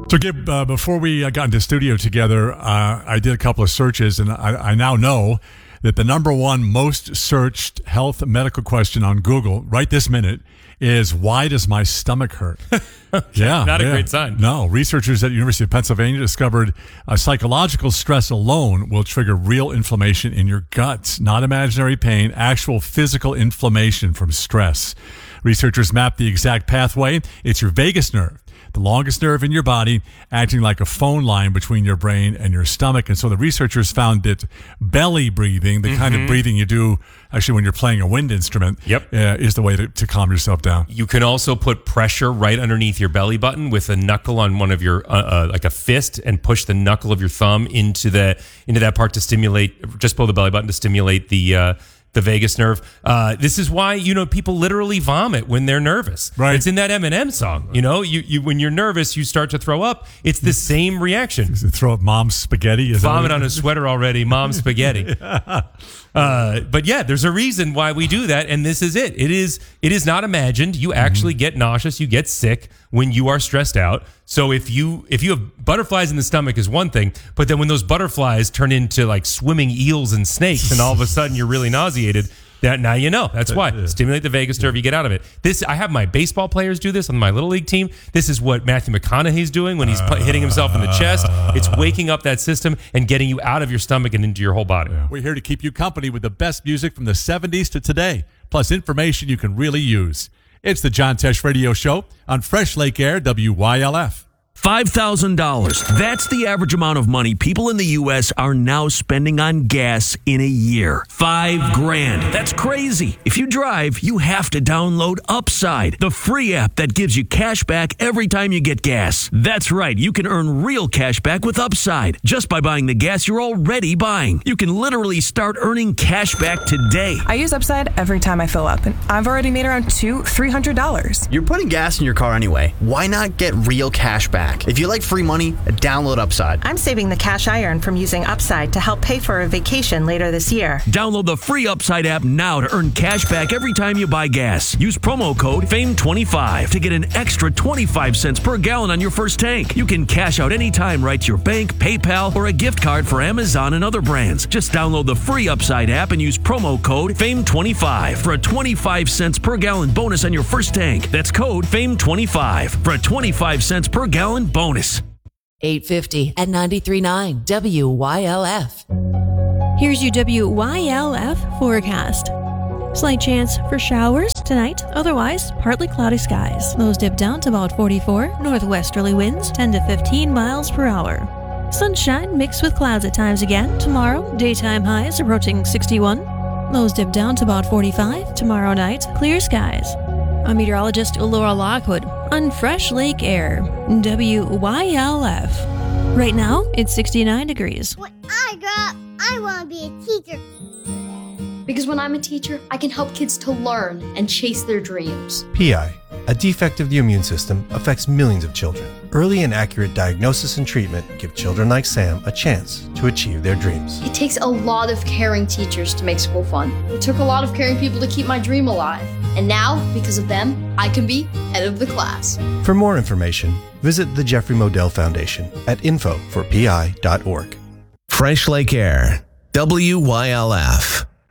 So, Gib, before we got into studio together, I did a couple of searches, and I now know that the number one most searched health medical question on Google right this minute is, why does my stomach hurt? Yeah. Not a great sign. No. Researchers at the University of Pennsylvania discovered psychological stress alone will trigger real inflammation in your guts, not imaginary pain, actual physical inflammation from stress. Researchers mapped the exact pathway. It's your vagus nerve, the longest nerve in your body, acting like a phone line between your brain and your stomach. And so the researchers found that belly breathing, the kind of breathing you do actually when you're playing a wind instrument, is the way to calm yourself down. You can also put pressure right underneath your belly button with a knuckle on one of your, like a fist, and push the knuckle of your thumb into that part to stimulate, just below the belly button, to stimulate the vagus nerve. This is why, people literally vomit when they're nervous. Right. It's in that Eminem song. You when you're nervous, you start to throw up. It's the same reaction. Throw up mom's spaghetti? Vomit on a sweater already, mom's spaghetti. But yeah, there's a reason why we do that, and this is it. It is not imagined. You actually get nauseous, you get sick when you are stressed out. So if you have butterflies in the stomach is one thing, but then when those butterflies turn into like swimming eels and snakes, and all of a sudden you're really nauseated, that now you know. That's why. Stimulate the vagus nerve, you get out of it. I have my baseball players do this on my little league team. This is what Matthew McConaughey's doing when he's hitting himself in the chest. It's waking up that system and getting you out of your stomach and into your whole body. We're here to keep you company with the best music from the 70s to today, plus information you can really use. It's the John Tesh Radio Show on Fresh Lake Air, WYLF. $5,000. That's the average amount of money people in the U.S. are now spending on gas in a year. $5,000. That's crazy. If you drive, you have to download Upside, the free app that gives you cash back every time you get gas. That's right. You can earn real cash back with Upside just by buying the gas you're already buying. You can literally start earning cash back today. I use Upside every time I fill up, and I've already made around $300. You're putting gas in your car anyway. Why not get real cash back? If you like free money, download Upside. I'm saving the cash I earn from using Upside to help pay for a vacation later this year. Download the free Upside app now to earn cash back every time you buy gas. Use promo code FAME25 to get an extra 25 cents per gallon on your first tank. You can cash out anytime right to your bank, PayPal, or a gift card for Amazon and other brands. Just download the free Upside app and use promo code FAME25 for a 25 cents per gallon bonus on your first tank. That's code FAME25 for a 25 cents per gallon bonus. 850 at 93.9 WYLF. Here's your WYLF forecast. Slight chance for showers tonight, otherwise partly cloudy skies. Lows dip down to about 44, northwesterly winds 10 to 15 miles per hour. Sunshine mixed with clouds at times again. Tomorrow, daytime highs approaching 61. Lows dip down to about 45. Tomorrow night, clear skies. I'm meteorologist Laura Lockwood on Fresh Lake Air, WYLF. Right now, it's 69 degrees. When I grow up, I want to be a teacher. Because when I'm a teacher, I can help kids to learn and chase their dreams. PI, a defect of the immune system, affects millions of children. Early and accurate diagnosis and treatment give children like Sam a chance to achieve their dreams. It takes a lot of caring teachers to make school fun. It took a lot of caring people to keep my dream alive. And now, because of them, I can be head of the class. For more information, visit the Jeffrey Modell Foundation at info4pi.org. Fresh Lake Air, WYLF.